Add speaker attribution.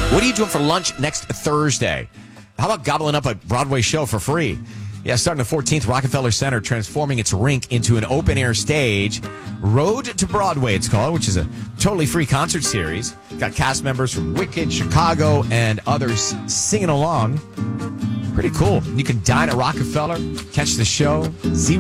Speaker 1: What are you doing for lunch next Thursday? How about gobbling up a Broadway show for free? Yeah, starting the 14th, Rockefeller Center transforming its rink into an open-air stage. Road to Broadway, it's called, which is a totally free concert series. Got cast members from Wicked, Chicago, and others singing along. Pretty cool. You can dine at Rockefeller, catch the show,